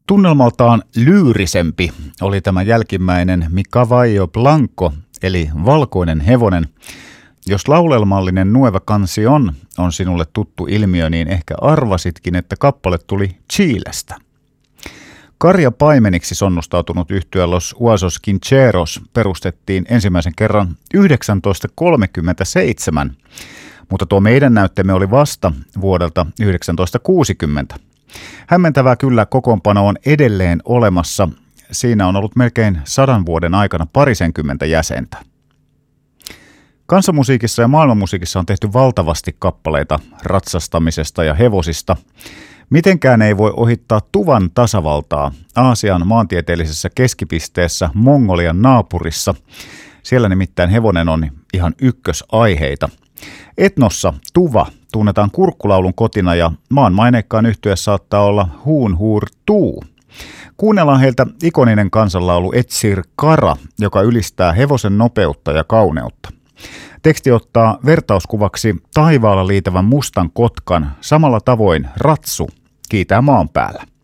Tunnelmaltaan lyyrisempi oli tämä jälkimmäinen Mi Cavallo Blanco, eli valkoinen hevonen. Jos laulelmallinen Nueva Canción on sinulle tuttu ilmiö, niin ehkä arvasitkin, että kappale tuli Chilestä. Karjapaimeniksi sonnustautunut yhtye Los Huasos Quincheros perustettiin ensimmäisen kerran 1937, mutta tuo meidän näytteemme oli vasta vuodelta 1960. Hämmentävää kyllä, kokoonpano on edelleen olemassa. Siinä on ollut melkein 100 vuoden aikana parisenkymmentä jäsentä. Kansanmusiikissa ja maailmanmusiikissa on tehty valtavasti kappaleita ratsastamisesta ja hevosista. Mitenkään ei voi ohittaa Tuvan tasavaltaa Aasian maantieteellisessä keskipisteessä Mongolian naapurissa. Siellä nimittäin hevonen on ihan ykkösaiheita. Etnossa Tuva tunnetaan kurkkulaulun kotina ja maan maineikkaan yhtye saattaa olla Huun Huur Tuu. Kuunnellaan heiltä ikoninen kansanlaulu Etsir Kara, joka ylistää hevosen nopeutta ja kauneutta. Teksti ottaa vertauskuvaksi taivaalla liitävän mustan kotkan, samalla tavoin ratsu kiitää maan päällä.